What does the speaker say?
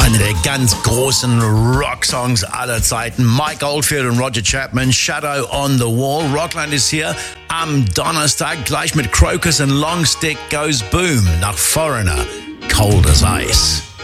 Einer der ganz großen Rocksongs aller Zeiten. Mike Oldfield und Roger Chapman, Shadow on the Wall. Rockland ist hier am Donnerstag gleich mit Crocus and Long Stick Goes Boom nach Foreigner, Cold as Ice.